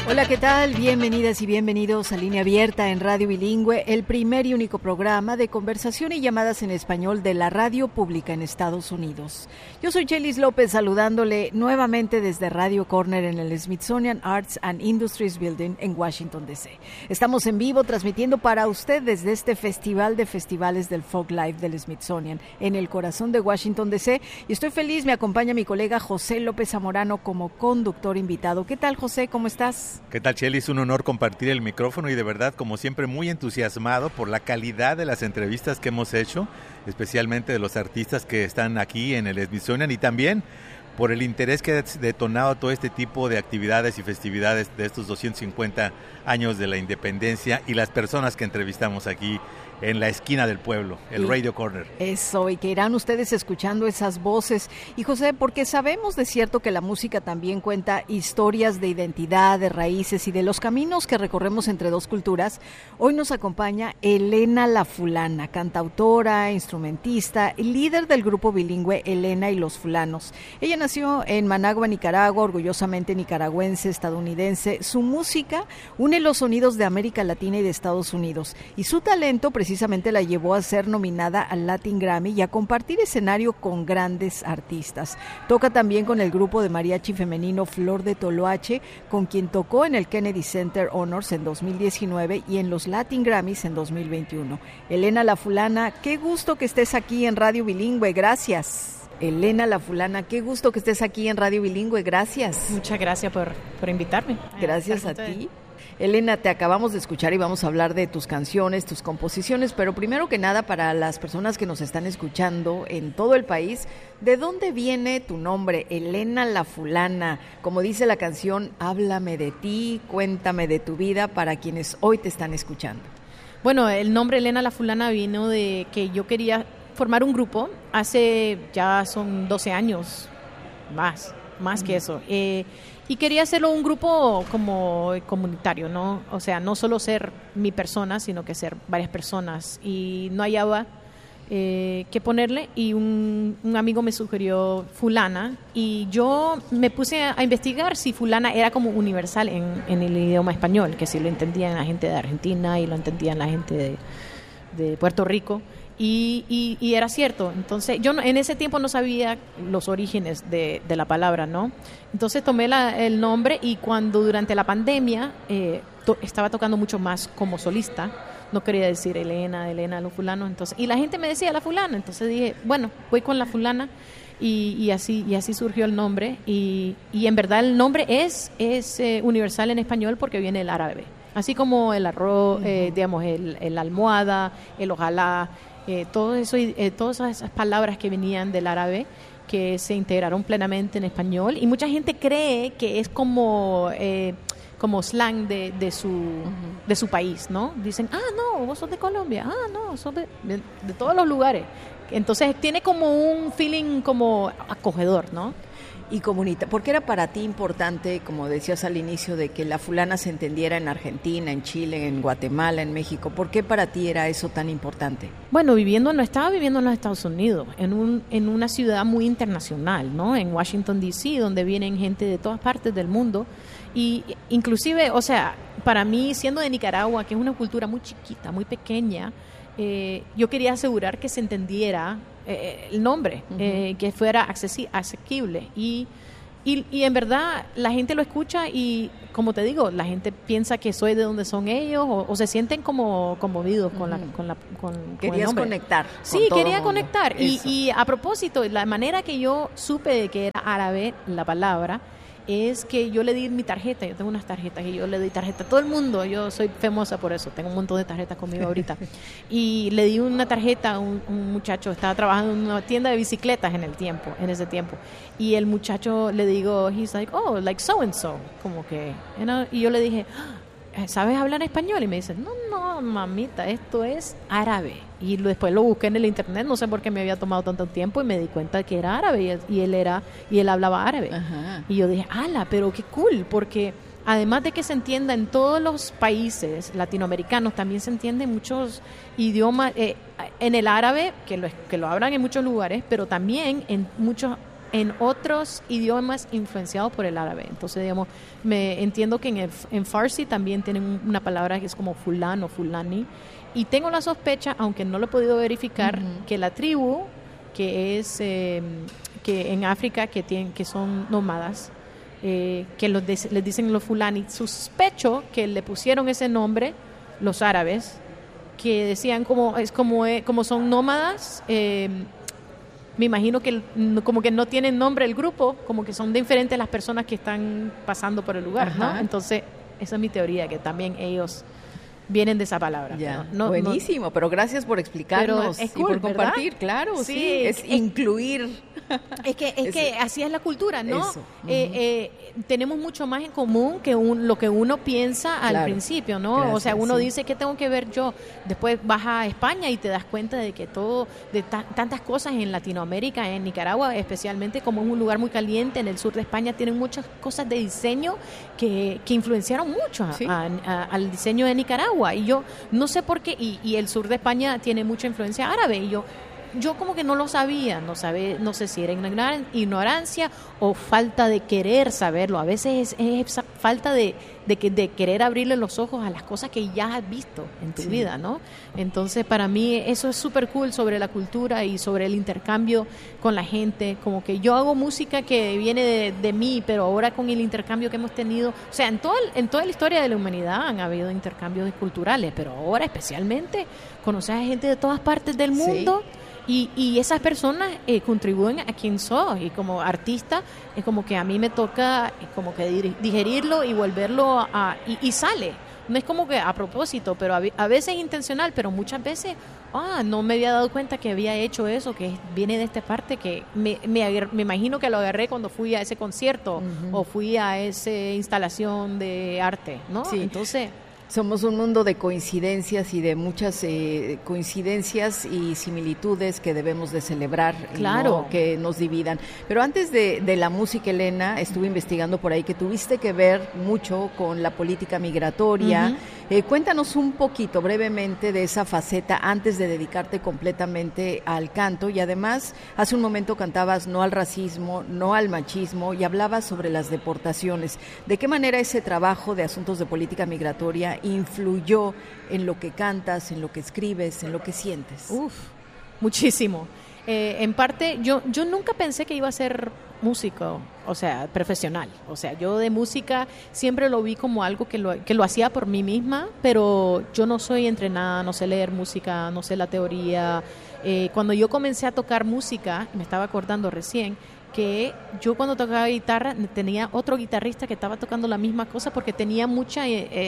Hola, ¿qué tal? Bienvenidas y bienvenidos a Línea Abierta en Radio Bilingüe, el primer y único programa de conversación y llamadas en español de la radio pública en Estados Unidos. Yo soy Chelis López, saludándole nuevamente desde Radio Corner en el Smithsonian Arts and Industries Building en Washington, D.C. Estamos en vivo transmitiendo para usted desde este Festival de Festivales del Folk Life del Smithsonian en el corazón de Washington, D.C. Y estoy feliz, me acompaña mi colega José López Zamorano como conductor invitado. ¿Qué tal, José? ¿Cómo estás? ¿Qué tal, Chely? Es un honor compartir el micrófono y de verdad, como siempre, muy entusiasmado por la calidad de las entrevistas que hemos hecho, especialmente de los artistas que están aquí en el Smithsonian y también por el interés que ha detonado todo este tipo de actividades y festividades de estos 250 años de la independencia y las personas que entrevistamos aquí en la esquina del pueblo, el Radio Corner. Eso, y que irán ustedes escuchando esas voces. Y José, porque sabemos de cierto que la música también cuenta historias de identidad, de raíces y de los caminos que recorremos entre dos culturas, hoy nos acompaña Elena La Fulana, cantautora, instrumentista, líder del grupo bilingüe Elena y los Fulanos. Ella nació en Managua, Nicaragua, orgullosamente nicaragüense, estadounidense. Su música une los sonidos de América Latina y de Estados Unidos, y su talento precisamente la llevó a ser nominada al Latin Grammy y a compartir escenario con grandes artistas. Toca también con el grupo de mariachi femenino Flor de Toloache, con quien tocó en el Kennedy Center Honors en 2019 y en los Latin Grammys en 2021. Elena La Fulana, qué gusto que estés aquí en Radio Bilingüe, gracias. Elena La Fulana, qué gusto que estés aquí en Radio Bilingüe, gracias. Muchas gracias por invitarme. Gracias a ti. Elena, te acabamos de escuchar y vamos a hablar de tus canciones, tus composiciones, pero primero que nada, para las personas que nos están escuchando en todo el país, ¿de dónde viene tu nombre, Elena La Fulana? Como dice la canción, háblame de ti, cuéntame de tu vida, para quienes hoy te están escuchando. Bueno, el nombre Elena La Fulana vino de que yo quería formar un grupo, hace ya son 12 años, más que eso, y quería hacerlo un grupo como comunitario, ¿no? O sea, no solo ser mi persona, sino que ser varias personas. Y no hallaba qué ponerle, y un amigo me sugirió Fulana, y yo me puse a investigar si Fulana era como universal en el idioma español, que si lo entendían la gente de Argentina y lo entendían la gente de Puerto Rico. Y era cierto. Entonces yo en ese tiempo no sabía los orígenes de la palabra, ¿no? Entonces tomé el nombre, y cuando durante la pandemia estaba tocando mucho más como solista, no quería decir Elena Los Fulanos, entonces, y la gente me decía La Fulana, entonces dije, bueno, voy con La Fulana, y así surgió el nombre, y en verdad el nombre es universal en español porque viene del árabe, así como el arroz, digamos, el almohada, el ojalá, todo eso, todas esas palabras que venían del árabe que se integraron plenamente en español, y mucha gente cree que es como slang de su país, ¿no? Dicen, no, vos sos de Colombia, no, sos de todos los lugares. Entonces tiene como un feeling como acogedor, ¿no? Y ¿por qué era para ti importante, como decías al inicio, de que La Fulana se entendiera en Argentina, en Chile, en Guatemala, en México? ¿Por qué para ti era eso tan importante? Bueno, estaba viviendo en los Estados Unidos, en una ciudad muy internacional, ¿no? En Washington, D.C., donde vienen gente de todas partes del mundo. Y inclusive, o sea, para mí, siendo de Nicaragua, que es una cultura muy chiquita, muy pequeña, yo quería asegurar que se entendiera el nombre, que fuera asequible, y en verdad la gente lo escucha, y como te digo, la gente piensa que soy de donde son ellos, o se sienten como conmovidos con Querías el nombre. Conectar. Sí, quería conectar, y a propósito, la manera que yo supe de que era árabe la palabra es que yo le di mi tarjeta. Yo tengo unas tarjetas y yo le di tarjeta a todo el mundo. Yo soy famosa por eso, tengo un montón de tarjetas conmigo ahorita. Y le di una tarjeta a un muchacho, estaba trabajando en una tienda de bicicletas en ese tiempo. Y el muchacho, le digo, he's like, oh, like so and so, como que, you know? Y yo le dije, ¿sabes hablar español? Y me dice, no, mamita, esto es árabe. Y después lo busqué en el internet, no sé por qué me había tomado tanto tiempo, y me di cuenta que era árabe, y él hablaba árabe. Ajá. Y yo dije, ala, pero qué cool, porque además de que se entienda en todos los países latinoamericanos, también se entiende en muchos idiomas, en el árabe, que lo hablan en muchos lugares, pero también en muchos en otros idiomas influenciados por el árabe. Entonces, digamos, me entiendo que en Farsi también tienen una palabra que es como fulán o fulani, y tengo la sospecha, aunque no lo he podido verificar, que la tribu que es que en África que son nómadas, que les dicen los fulani, sospecho que le pusieron ese nombre los árabes, que decían como son nómadas, me imagino que como que no tienen nombre el grupo, como que son diferentes las personas que están pasando por el lugar, ¿no? Entonces, esa es mi teoría, que también ellos vienen de esa palabra. Ya. Buenísimo, pero gracias por explicarnos es cool, y por compartir, ¿verdad? claro, sí, es incluir. Es que así es la cultura, ¿no? Eso. Tenemos mucho más en común que lo que uno piensa al principio, ¿no? Gracias, o sea, uno dice, ¿qué tengo que ver yo? Después vas a España y te das cuenta de que tantas cosas en Latinoamérica, en Nicaragua, especialmente como es un lugar muy caliente, en el sur de España tienen muchas cosas de diseño que influenciaron mucho al diseño de Nicaragua. Y yo no sé por qué, y el sur de España tiene mucha influencia árabe, y yo como que no lo sabía, no sé si era ignorancia o falta de querer saberlo. A veces es falta de querer abrirle los ojos a las cosas que ya has visto en tu vida, ¿no? Entonces, para mí eso es súper cool sobre la cultura y sobre el intercambio con la gente. Como que yo hago música que viene de mí, pero ahora con el intercambio que hemos tenido, o sea, en toda la historia de la humanidad han habido intercambios culturales, pero ahora especialmente conocer a gente de todas partes del mundo. Y esas personas contribuyen a quien soy, y como artista es como que a mí me toca como que digerirlo y volverlo y sale. No es como que a propósito, pero a veces intencional, pero muchas veces no me había dado cuenta que había hecho eso, que viene de esta parte, que me imagino que lo agarré cuando fui a ese concierto o fui a esa instalación de arte, ¿no? Sí. Entonces, somos un mundo de coincidencias y de muchas coincidencias y similitudes que debemos de celebrar, claro, y no que nos dividan. Pero antes de la música, Elena, estuve investigando por ahí que tuviste que ver mucho con la política migratoria. Cuéntanos un poquito, brevemente, de esa faceta antes de dedicarte completamente al canto. Y además, hace un momento cantabas no al racismo, no al machismo, y hablabas sobre las deportaciones. ¿De qué manera ese trabajo de asuntos de política migratoria influyó en lo que cantas, en lo que escribes, en lo que sientes? Muchísimo. En parte, yo nunca pensé que iba a ser músico, o sea, profesional. O sea, yo de música siempre lo vi como algo que lo hacía por mí misma, pero yo no soy entrenada, no sé leer música, no sé la teoría. Cuando yo comencé a tocar música, me estaba acordando recién, que yo cuando tocaba guitarra tenía otro guitarrista que estaba tocando la misma cosa porque tenía mucha,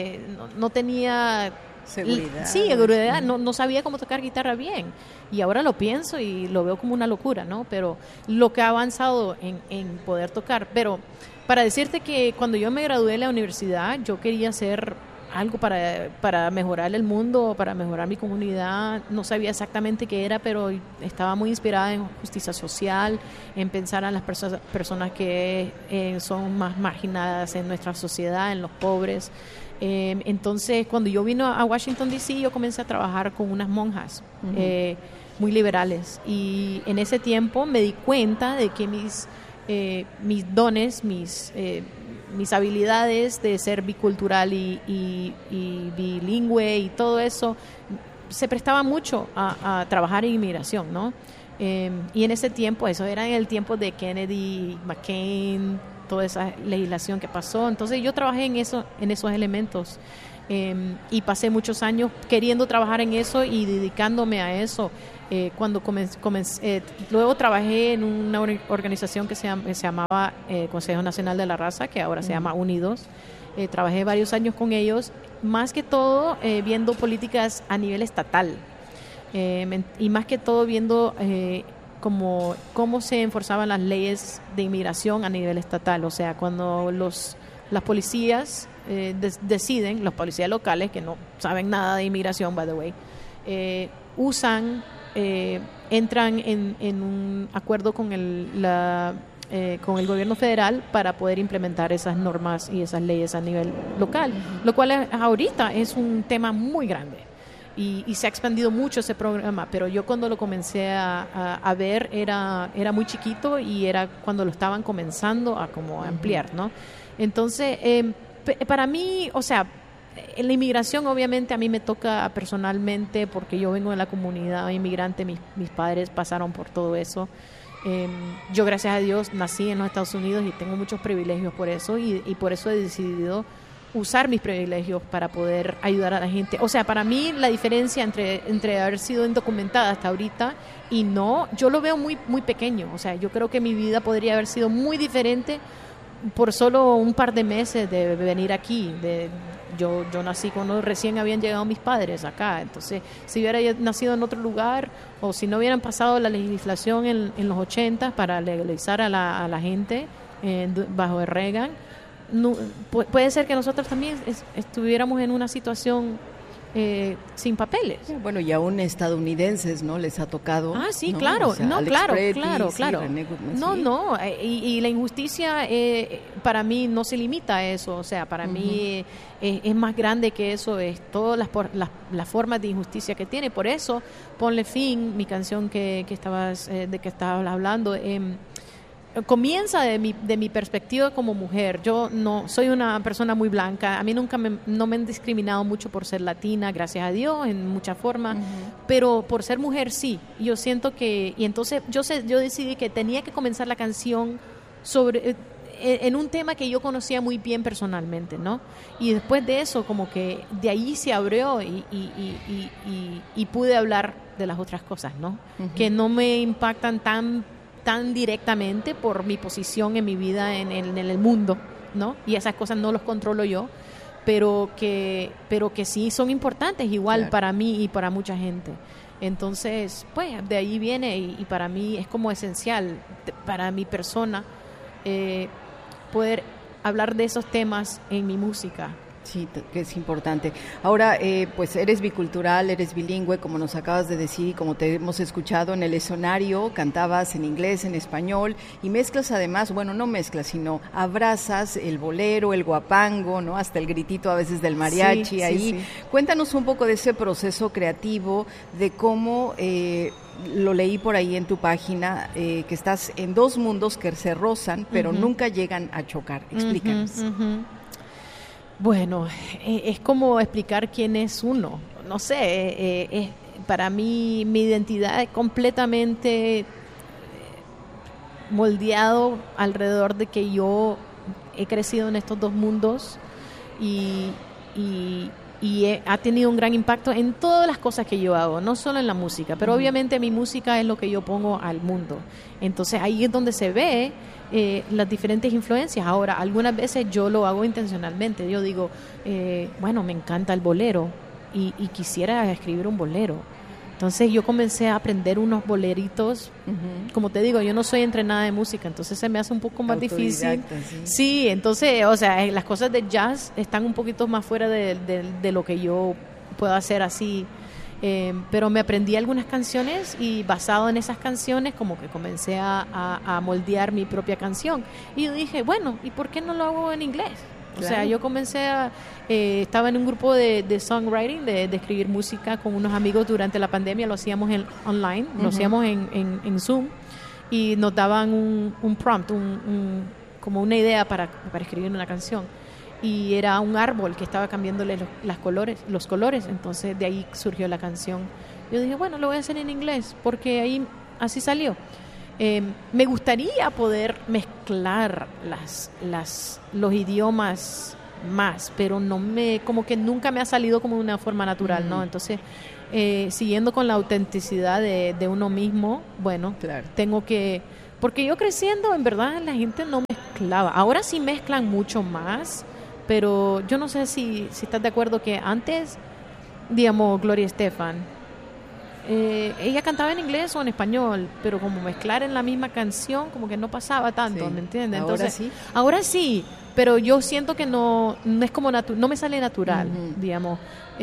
no tenía seguridad. Sí, seguridad, no sabía cómo tocar guitarra bien. Y ahora lo pienso y lo veo como una locura, ¿no? Pero lo que ha avanzado en poder tocar. Pero para decirte que cuando yo me gradué de la universidad, yo quería hacer algo para mejorar el mundo, para mejorar mi comunidad. No sabía exactamente qué era, pero estaba muy inspirada en justicia social, en pensar en las personas que son más marginadas en nuestra sociedad, en los pobres. Entonces, cuando yo vine a Washington, D.C., yo comencé a trabajar con unas monjas muy liberales. Y en ese tiempo me di cuenta de que mis dones, mis habilidades de ser bicultural y bilingüe y todo eso se prestaba mucho a trabajar en inmigración, ¿no? Y en ese tiempo, eso era en el tiempo de Kennedy, McCain, toda esa legislación que pasó. Entonces yo trabajé en esos elementos y pasé muchos años queriendo trabajar en eso y dedicándome a eso. Cuando comencé, luego trabajé en una organización que se llamaba Consejo Nacional de la Raza, que ahora se llama Unidos. Trabajé varios años con ellos, más que todo viendo políticas a nivel estatal y más que todo viendo cómo se enforzaban las leyes de inmigración a nivel estatal. O sea, cuando las policías deciden, los policías locales, que no saben nada de inmigración, by the way, entran en un acuerdo con el gobierno federal para poder implementar esas normas y esas leyes a nivel local, lo cual ahorita es un tema muy grande. y se ha expandido mucho ese programa, pero yo cuando lo comencé a ver era muy chiquito y era cuando lo estaban comenzando a como ampliar, ¿no? Entonces, para mí, o sea, en la inmigración obviamente a mí me toca personalmente porque yo vengo de la comunidad inmigrante, mis padres pasaron por todo eso. Yo gracias a Dios nací en los Estados Unidos y tengo muchos privilegios por eso y por eso he decidido usar mis privilegios para poder ayudar a la gente. O sea, para mí la diferencia entre haber sido indocumentada hasta ahorita y no, yo lo veo muy, muy pequeño. O sea, yo creo que mi vida podría haber sido muy diferente por solo un par de meses de venir aquí. Yo nací cuando recién habían llegado mis padres acá. Entonces, si hubiera nacido en otro lugar o si no hubieran pasado la legislación en los 80 para legalizar a la gente bajo el Reagan, no, puede ser que nosotros también estuviéramos en una situación sin papeles. Bueno, y aún estadounidenses, ¿no? Les ha tocado. Ah, sí, ¿no? claro, O sea, no, Alex claro, Pretty, claro, sí, claro. René Goodman, No, sí. no, y la injusticia para mí no se limita a eso, o sea, para mí es más grande que eso, es todas las formas de injusticia que tiene. Por eso, Ponle Fin, mi canción de que estabas hablando, comienza de mi perspectiva como mujer. Yo no soy una persona muy blanca, a mí no me han discriminado mucho por ser latina, gracias a Dios, en muchas formas, pero por ser mujer sí. Yo siento que, y entonces yo decidí que tenía que comenzar la canción sobre en un tema que yo conocía muy bien personalmente, ¿no? Y después de eso, como que de ahí se abrió y pude hablar de las otras cosas, ¿no? Que no me impactan tan directamente por mi posición en mi vida en el mundo, ¿no? Y esas cosas no los controlo yo, pero que sí son importantes igual, claro, para mí y para mucha gente. Entonces, pues, de ahí viene y para mí es como esencial para mi persona poder hablar de esos temas en mi música. Sí, que es importante. Ahora, pues eres bicultural, eres bilingüe, como nos acabas de decir y como te hemos escuchado en el escenario, cantabas en inglés, en español y mezclas además, bueno, no mezclas, sino abrazas el bolero, el guapango, ¿no? Hasta el gritito a veces del mariachi ahí. Sí. Cuéntanos un poco de ese proceso creativo, de cómo... lo leí por ahí en tu página, que estás en dos mundos que se rozan, pero nunca llegan a chocar. Explícanos. Bueno, es como explicar quién es uno. No sé, para mí mi identidad es completamente moldeado alrededor de que yo he crecido en estos dos mundos y ha tenido un gran impacto en todas las cosas que yo hago, no solo en la música, pero obviamente mi música es lo que yo pongo al mundo. Entonces ahí es donde se ve las diferentes influencias. Ahora, algunas veces yo lo hago intencionalmente. Yo digo, bueno, me encanta el bolero y quisiera escribir un bolero. Entonces yo comencé a aprender unos boleritos. Como te digo, yo no soy entrenada de música, entonces se me hace un poco más difícil. Sí, entonces, o sea, las cosas de jazz están un poquito más fuera de lo que yo puedo hacer así. Pero me aprendí algunas canciones y basado en esas canciones como que comencé a moldear mi propia canción. Y yo dije, bueno, ¿y por qué no lo hago en inglés? Claro. O sea, yo comencé estaba en un grupo de songwriting, de escribir música con unos amigos durante la pandemia, lo hacíamos online, lo hacíamos en Zoom y nos daban un prompt, como una idea para escribir una canción. Y era un árbol que estaba cambiándole los colores, entonces de ahí surgió la canción. Yo dije, bueno, lo voy a hacer en inglés, porque ahí así salió. Me gustaría poder mezclar los idiomas más, pero como que nunca me ha salido como de una forma natural, ¿no? Entonces, siguiendo con la autenticidad de uno mismo, bueno, claro, tengo que... Porque yo creciendo, en verdad, la gente no mezclaba. Ahora sí mezclan mucho más, pero yo no sé si estás de acuerdo que antes, digamos, Gloria Estefan, ella cantaba en inglés o en español, pero como mezclar en la misma canción como que no pasaba tanto, sí, ¿me entiendes? Entonces, ahora sí, pero yo siento que no es como no me sale natural, digamos.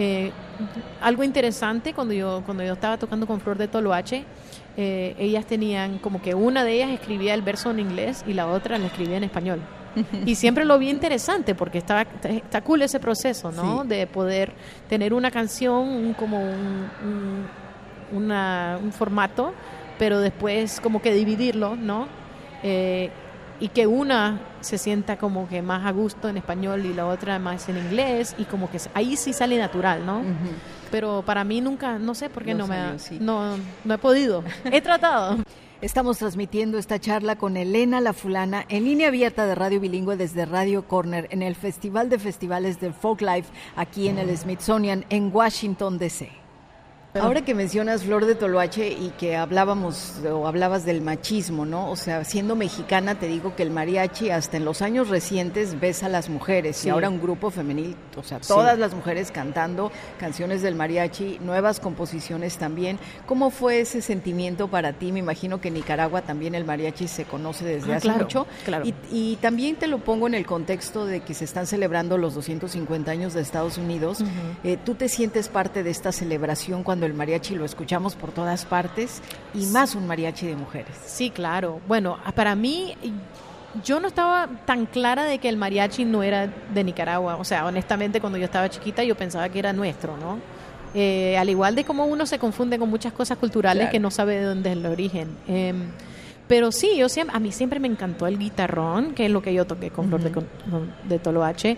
Algo interesante cuando yo estaba tocando con Flor de Toloache, ellas tenían como que una de ellas escribía el verso en inglés y la otra la escribía en español. Y siempre lo vi interesante porque está cool ese proceso, ¿no? Sí. De poder tener una canción como un formato, pero después como que dividirlo, ¿no? Y que una se sienta como que más a gusto en español y la otra más en inglés, y como que ahí sí sale natural, ¿no? Pero para mí nunca, no sé por qué no he podido. He tratado. Estamos transmitiendo esta charla con Elena La Fulana en línea abierta de Radio Bilingüe desde Radio Corner en el Festival de Festivales del Folklife aquí en el Smithsonian en Washington, D.C. Ahora que mencionas Flor de Toloache y que hablabas del machismo, ¿no? O sea, siendo mexicana te digo que el mariachi hasta en los años recientes ves a las mujeres, sí. Y ahora un grupo femenil, o sea, todas las mujeres cantando canciones del mariachi, nuevas composiciones también. ¿Cómo fue ese sentimiento para ti? Me imagino que en Nicaragua también el mariachi se conoce desde hace mucho. Claro. Y también te lo pongo en el contexto de que se están celebrando los 250 años de Estados Unidos. ¿Tú te sientes parte de esta celebración cuando el mariachi lo escuchamos por todas partes y más un mariachi de mujeres? Sí, claro. Bueno, para mí, yo no estaba tan clara de que el mariachi no era de Nicaragua. O sea, honestamente, cuando yo estaba chiquita yo pensaba que era nuestro, ¿no? Al igual de cómo uno se confunde con muchas cosas culturales, claro, que no sabe de dónde es el origen. Pero sí, a mí siempre me encantó el guitarrón, que es lo que yo toqué con Flor de Toloache.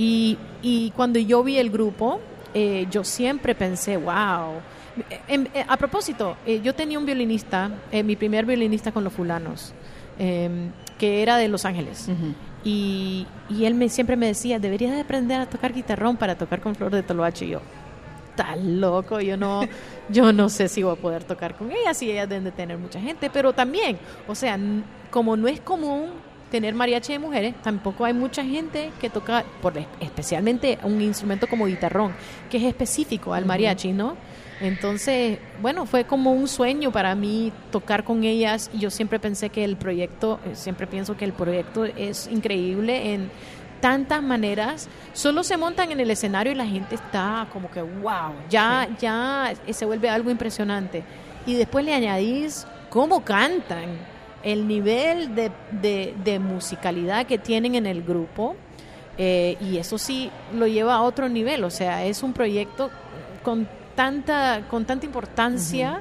Y cuando yo vi el grupo, yo siempre pensé, wow. A propósito, yo tenía un violinista, mi primer violinista con los fulanos, que era de Los Ángeles. Y él siempre me decía, deberías de aprender a tocar guitarrón para tocar con Flor de Toloache. Y yo, estás loco, yo no sé si voy a poder tocar con ella, si ellas deben de tener mucha gente. Pero también, o sea, como no es común tener mariachi de mujeres, tampoco hay mucha gente que toca, especialmente un instrumento como guitarrón, que es específico al mariachi, ¿no? Entonces, bueno, fue como un sueño para mí tocar con ellas, y yo siempre pensé que siempre pienso que el proyecto es increíble en tantas maneras. Solo se montan en el escenario y la gente está como que wow, ya se vuelve algo impresionante. Y después le añadís cómo cantan, el nivel de musicalidad que tienen en el grupo, y eso sí lo lleva a otro nivel. O sea, es un proyecto con tanta importancia,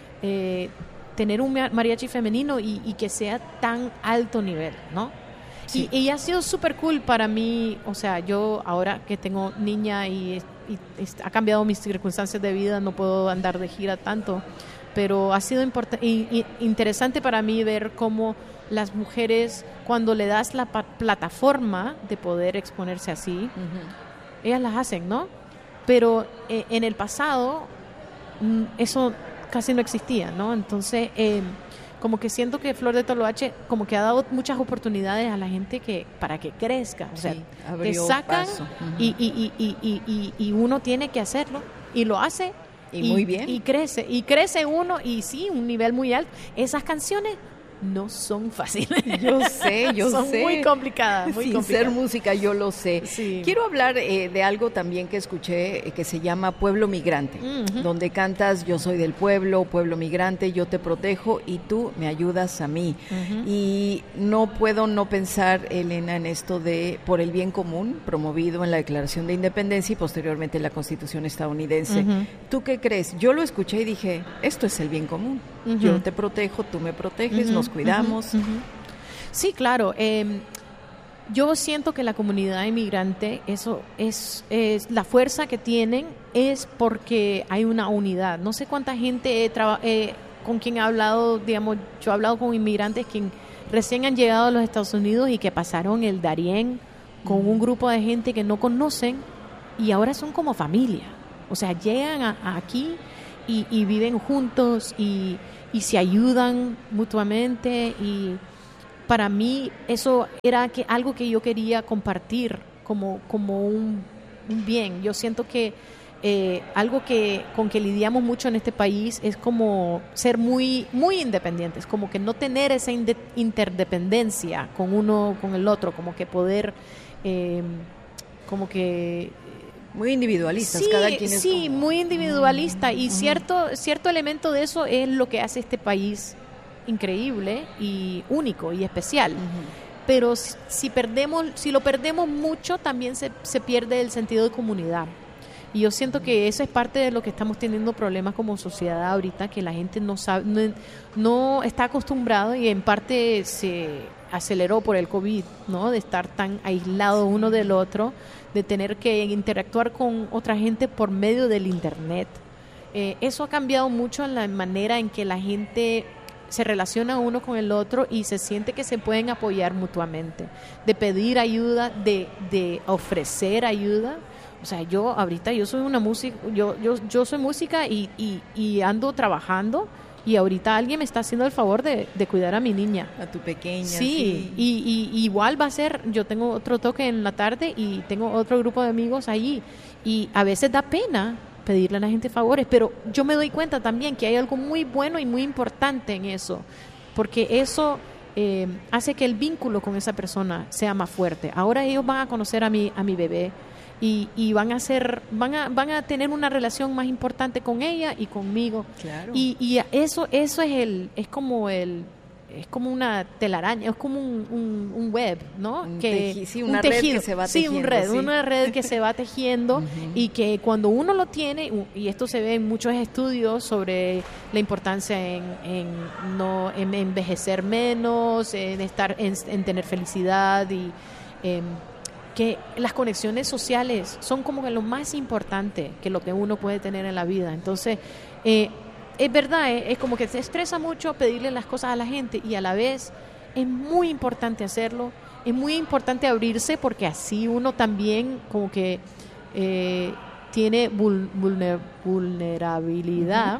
tener un mariachi femenino y que sea tan alto nivel, ¿no? Sí. Y ha sido súper cool para mí. O sea, yo ahora que tengo niña y ha cambiado mis circunstancias de vida, no puedo andar de gira tanto, pero ha sido interesante para mí ver cómo las mujeres, cuando le das la plataforma de poder exponerse así, ellas las hacen, ¿no? Pero en el pasado eso casi no existía, ¿no? Entonces, como que siento que Flor de Toloache como que ha dado muchas oportunidades a la gente para que crezca. O sea, sí, te sacan y uno tiene que hacerlo, y lo hace. Y muy bien. Y crece uno, y sí, un nivel muy alto. Esas canciones no son fáciles. Yo sé. Son muy complicadas. Sin ser música, yo lo sé. Sí. Quiero hablar de algo también que escuché, que se llama Pueblo Migrante, donde cantas: yo soy del pueblo migrante, yo te protejo y tú me ayudas a mí. Y no puedo no pensar, Elena, en esto de por el bien común, promovido en la Declaración de Independencia y posteriormente en la Constitución estadounidense. ¿Tú qué crees? Yo lo escuché y dije, esto es el bien común. Yo te protejo, tú me proteges, nos cuidamos. Sí, claro. Yo siento que la comunidad inmigrante, eso es la fuerza que tienen, es porque hay una unidad. No sé cuánta gente con quien he hablado, digamos, yo he hablado con inmigrantes que recién han llegado a los Estados Unidos y que pasaron el Darién con un grupo de gente que no conocen y ahora son como familia. O sea, llegan aquí y viven juntos y se ayudan mutuamente, y para mí eso era algo que yo quería compartir como un bien. Yo siento que algo con que lidiamos mucho en este país es como ser muy, muy independientes, como que no tener esa interdependencia con uno, con el otro, como que poder, como que... Muy individualistas, sí, cada quien es sí, como... muy individualista, y cierto elemento de eso es lo que hace este país increíble y único y especial. pero si lo perdemos mucho, también se pierde el sentido de comunidad. Y yo siento que eso es parte de lo que estamos teniendo problemas como sociedad ahorita, que la gente no sabe, no está acostumbrado, y en parte se aceleró por el COVID, ¿no? De estar tan aislado uno del otro, de tener que interactuar con otra gente por medio del internet. Eso ha cambiado mucho en la manera en que la gente se relaciona uno con el otro y se siente que se pueden apoyar mutuamente, de pedir ayuda, de ofrecer ayuda. O sea, yo soy una música, yo soy música y ando trabajando, y ahorita alguien me está haciendo el favor de cuidar a mi niña. A tu pequeña. Sí. Y igual va a ser, yo tengo otro toque en la tarde y tengo otro grupo de amigos allí, y a veces da pena pedirle a la gente favores, pero yo me doy cuenta también que hay algo muy bueno y muy importante en eso, porque eso hace que el vínculo con esa persona sea más fuerte. Ahora ellos van a conocer a mi bebé, y van a tener una relación más importante con ella y conmigo. Claro. Y eso es como una telaraña, es como un web, ¿no? Una red que se va tejiendo. Una red que se va tejiendo. Uh-huh. Y que cuando uno lo tiene, y esto se ve en muchos estudios sobre la importancia en envejecer menos, en tener felicidad, y que las conexiones sociales son como que lo más importante que lo que uno puede tener en la vida. Entonces, es verdad, es como que se estresa mucho pedirle las cosas a la gente, y a la vez es muy importante hacerlo, es muy importante abrirse, porque así uno también como que tiene vulnerabilidad,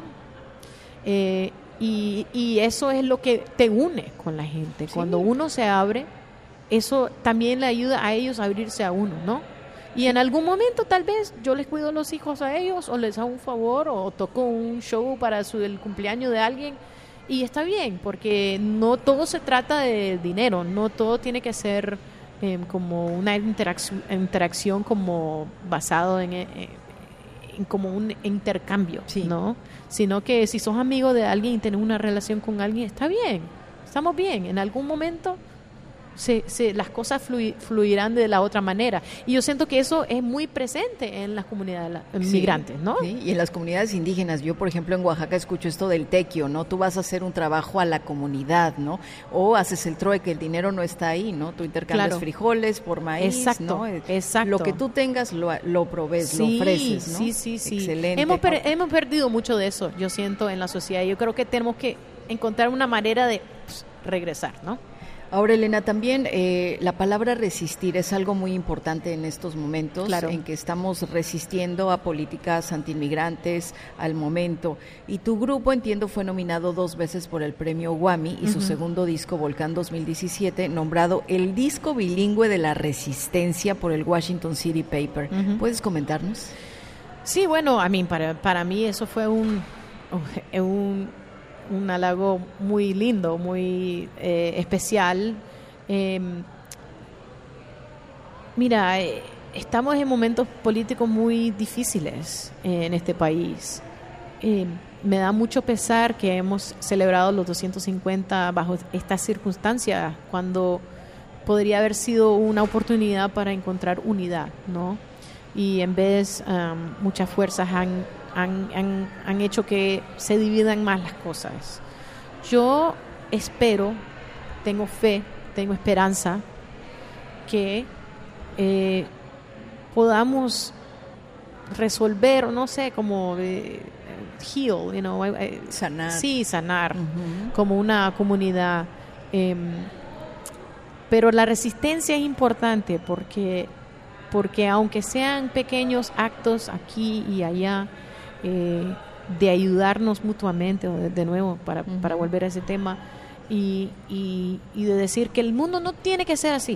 y eso es lo que te une con la gente. Sí. Cuando uno se abre, eso también le ayuda a ellos a abrirse a uno, ¿no? Y en algún momento tal vez yo les cuido los hijos a ellos, o les hago un favor, o toco un show para el cumpleaños de alguien, y está bien, porque no todo se trata de dinero, no todo tiene que ser como una interacción como basado en como un intercambio, sí, ¿no? Sino que si sos amigo de alguien y tenés una relación con alguien, está bien, estamos bien. En algún momento las cosas fluirán de la otra manera, y yo siento que eso es muy presente en las comunidades migrantes, ¿no? Sí, y en las comunidades indígenas. Yo, por ejemplo, en Oaxaca escucho esto del tequio, ¿no? Tú vas a hacer un trabajo a la comunidad, ¿no? O haces el trueque, el dinero no está ahí, ¿no? Tú intercambias frijoles por maíz, exacto, ¿no? Exacto. Lo que tú tengas lo provees, sí, lo ofreces, ¿no? Sí. Excelente. Hemos perdido mucho de eso, yo siento, en la sociedad. Yo creo que tenemos que encontrar una manera de regresar, ¿no? Ahora, Elena, también la palabra resistir es algo muy importante en estos momentos, claro, en que estamos resistiendo a políticas antiinmigrantes al momento. Y tu grupo, entiendo, fue nominado 2 veces por el premio Grammy, y su segundo disco, Volcán 2017, nombrado el disco bilingüe de la resistencia por el Washington City Paper. ¿Puedes comentarnos? Sí, bueno, para mí eso fue un halago muy lindo, muy especial. Mira, estamos en momentos políticos muy difíciles en este país. Me da mucho pesar que hemos celebrado los 250 bajo estas circunstancias, cuando podría haber sido una oportunidad para encontrar unidad, ¿no? Y en vez, muchas fuerzas han hecho que se dividan más las cosas. Yo espero, tengo fe, tengo esperanza que podamos resolver, o no sé, como heal, sanar. Sí, sanar, como una comunidad. Pero la resistencia es importante, porque aunque sean pequeños actos aquí y allá, de ayudarnos mutuamente, de nuevo, para volver a ese tema, y de decir que el mundo no tiene que ser así.